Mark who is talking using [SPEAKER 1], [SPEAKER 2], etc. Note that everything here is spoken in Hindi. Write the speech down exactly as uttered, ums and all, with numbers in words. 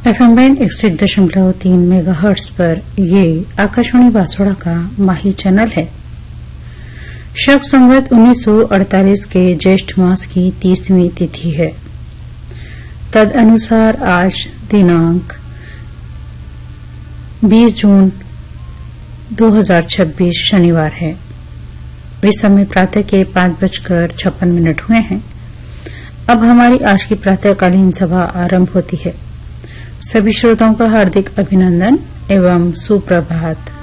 [SPEAKER 1] एफएम बैंड एक सौ एक दशमलव तीन मेगा हर्ट्ज पर ये आकाशवाणी बांसवाड़ा का माही चैनल है। शक संवत उन्नीस सौ अड़तालीस के ज्येष्ठ मास की तीसवीं तिथि है। तद अनुसार आज दिनांक बीस जून दो हजार छब्बीस शनिवार है। इस समय प्रातः के पांच बजकर छप्पन मिनट हुए हैं। अब हमारी आज की प्रातःकालीन सभा आरंभ होती है। सभी श्रोताओं का हार्दिक अभिनंदन एवं सुप्रभात।